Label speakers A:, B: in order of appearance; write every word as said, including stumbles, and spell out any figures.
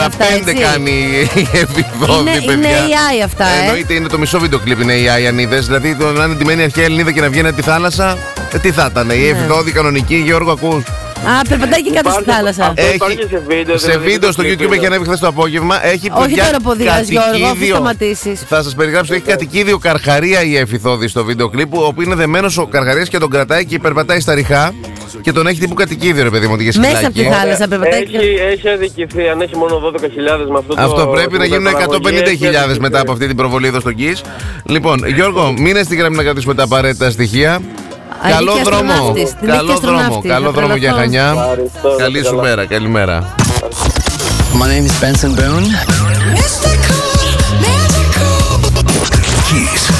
A: Αυτά πέντε κάνει η Εφηδόδη, παιδιά.
B: Είναι έι άι αυτά, ε.
A: Εννοείται, είναι το μισό βίντεο κλιπ, είναι έι άι αν είδες. Δηλαδή, το να είναι ντυμένη αρχαία Ελληνίδα και να βγαίνει από τη θάλασσα, ε, τι θα ήταν, η Εφηδόδη κανονική, Γιώργο, ακούς?
B: Α, περπατάει και κάτω στη θάλασσα.
A: Έχει, σε βίντεο, σε βίντεο στο YouTube έχει ανέβει χθες το απόγευμα. Έχει
B: όχι τώρα που οδηγάς, Γιώργο, αφού σταματήσεις.
A: Θα σας περιγράψω, έχει κατοικίδιο Καρχαρία η Εφηδόδη στο βίντεο κλιπ, όπου είναι δεμένος ο Καρχαρίας και τον κρατάει και περπατάει στα ριχά. Και τον έχει τύπου κατοικίδιο, ρε παιδί μου, για σκυλάκι.
B: Μέσα από τη θάλασσα περπατάει.
C: Έχει, έχει αδικηθεί, αν έχει μόνο δώδεκα χιλιάδες με αυτό το.
A: Αυτό πρέπει να γίνουν εκατόν πενήντα χιλιάδες μετά από αυτή την προβολή εδώ στο Kiss. Λοιπόν, Γιώργο, μείνε στη γραμμή να κρατήσουμε τα απαραίτητα στοιχεία. Καλό δρόμο, καλό δρόμο, καλό δρόμο για Χανιά. Καλή σου μέρα, καλημέρα.
D: My name is Benson Boone.